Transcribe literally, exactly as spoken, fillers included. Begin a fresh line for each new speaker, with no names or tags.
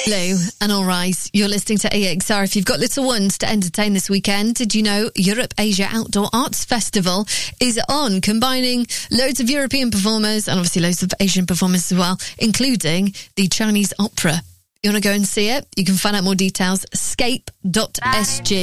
Hello and all rise. You're listening to A X R. If you've got little ones to entertain this weekend, did you know Europe Asia Outdoor Arts Festival is on, combining loads of European performers and obviously loads of Asian performers as well, including the Chinese opera. You want to go and see it? You can find out more details, scape dot s g.